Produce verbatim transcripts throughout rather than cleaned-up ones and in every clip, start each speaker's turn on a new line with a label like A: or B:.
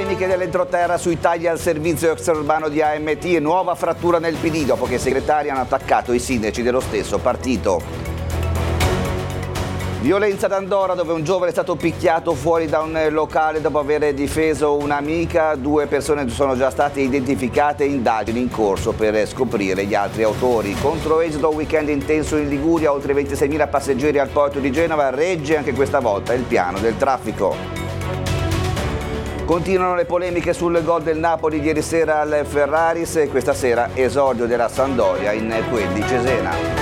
A: polemiche dell'entroterra sui tagli al servizio extraurbano di A M T e nuova frattura nel P D dopo che i segretari hanno attaccato i sindaci dello stesso partito. Violenza ad Andorra, dove un giovane è stato picchiato fuori da un locale dopo aver difeso un'amica. Due persone sono già state identificate e indagini in corso per scoprire gli altri autori. Contro esodo, weekend intenso in Liguria, oltre ventiseimila passeggeri al porto di Genova, regge anche questa volta il piano del traffico. Continuano le polemiche sul gol del Napoli di ieri sera al Ferraris e questa sera esordio della Sampdoria in quel di Cesena.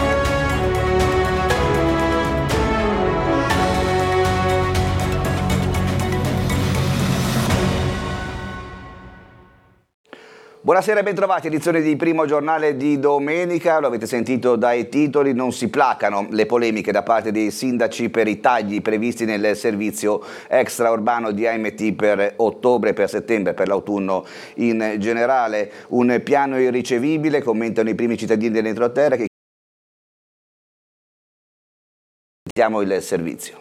A: Buonasera e bentrovati, edizione di Primo Giornale di domenica. Lo avete sentito dai titoli, non si placano le polemiche da parte dei sindaci per i tagli previsti nel servizio extraurbano di A M T per ottobre, per settembre, per l'autunno in generale. Un piano irricevibile, commentano i primi cittadini dell'entroterra che chiediamo il servizio.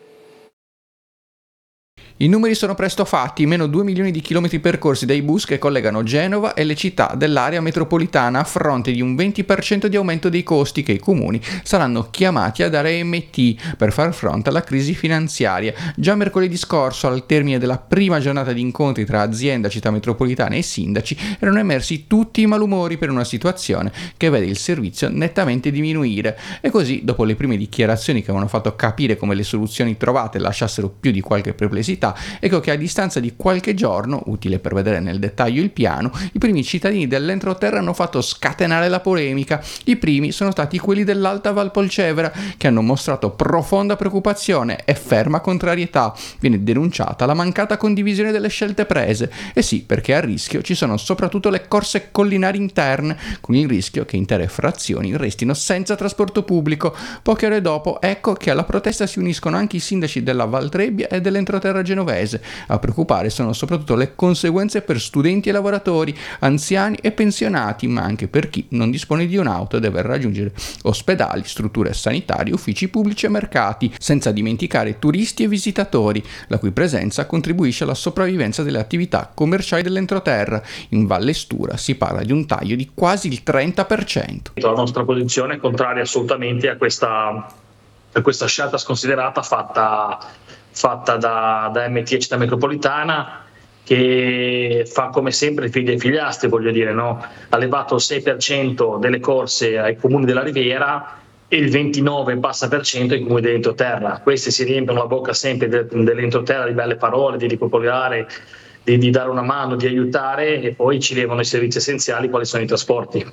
B: I numeri sono presto fatti, meno due milioni di chilometri percorsi dai bus che collegano Genova e le città dell'area metropolitana a fronte di un venti per cento di aumento dei costi che i comuni saranno chiamati a dare A M T per far fronte alla crisi finanziaria. Già mercoledì scorso, al termine della prima giornata di incontri tra azienda, città metropolitana e sindaci, erano emersi tutti i malumori per una situazione che vede il servizio nettamente diminuire. E così, dopo le prime dichiarazioni che avevano fatto capire come le soluzioni trovate lasciassero più di qualche perplessità, ecco che a distanza di qualche giorno, utile per vedere nel dettaglio il piano, i primi cittadini dell'entroterra hanno fatto scatenare la polemica. I primi sono stati quelli dell'Alta Valpolcevera, che hanno mostrato profonda preoccupazione e ferma contrarietà. Viene denunciata la mancata condivisione delle scelte prese. E sì, perché a rischio ci sono soprattutto le corse collinari interne, con il rischio che intere frazioni restino senza trasporto pubblico. Poche ore dopo, ecco che alla protesta si uniscono anche i sindaci della Valtrebbia e dell'entroterra genovese. A preoccupare sono soprattutto le conseguenze per studenti e lavoratori, anziani e pensionati, ma anche per chi non dispone di un'auto e deve raggiungere ospedali, strutture sanitarie, uffici pubblici e mercati, senza dimenticare turisti e visitatori, la cui presenza contribuisce alla sopravvivenza delle attività commerciali dell'entroterra. In Valle Stura si parla di un taglio di quasi il trenta per cento.
C: La nostra posizione è contraria assolutamente a questa, a questa scelta sconsiderata fatta fatta da, da A M T e Città Metropolitana, che fa come sempre figli e figliastri, voglio dire, no? Ha levato il sei per cento delle corse ai comuni della Riviera e il ventinove passa per cento ai comuni dell'entroterra. Questi si riempiono la bocca sempre de, dell'entroterra di belle parole, di ripopolare, di, di dare una mano, di aiutare, e poi ci levano i servizi essenziali quali sono i trasporti.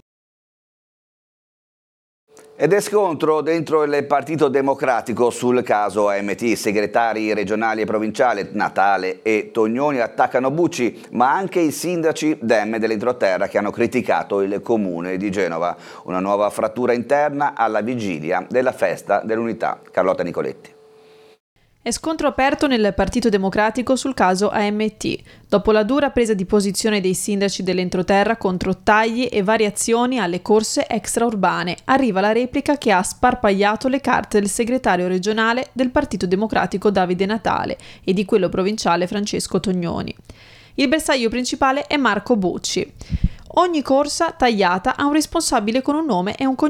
A: Ed è scontro dentro il Partito Democratico sul caso A M T. I segretari regionali e provinciali Natale e Tognoni attaccano Bucci, ma anche i sindaci Dem dell'entroterra che hanno criticato il comune di Genova. Una nuova frattura interna alla vigilia della festa dell'unità. Carlotta Nicoletti.
D: È scontro aperto nel Partito Democratico sul caso A M T. Dopo la dura presa di posizione dei sindaci dell'entroterra contro tagli e variazioni alle corse extraurbane, arriva la replica che ha sparpagliato le carte del segretario regionale del Partito Democratico Davide Natale e di quello provinciale Francesco Tognoni. Il bersaglio principale è Marco Bucci. Ogni corsa tagliata ha un responsabile con un nome e un cognome